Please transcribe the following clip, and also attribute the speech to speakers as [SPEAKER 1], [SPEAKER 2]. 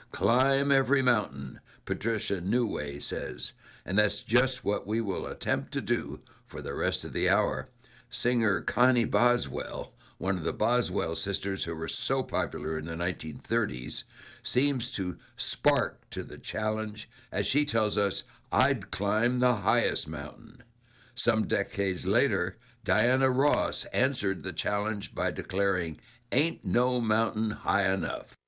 [SPEAKER 1] Climb every mountain, Patricia Newway says, and that's just what we will attempt to do for the rest of the hour. Singer Connie Boswell, one of the Boswell sisters who were so popular in the 1930s, seems to spark to the challenge as she tells us, "I'd climb the highest mountain." Some decades later, Diana Ross answered the challenge by declaring, "Ain't no mountain high enough."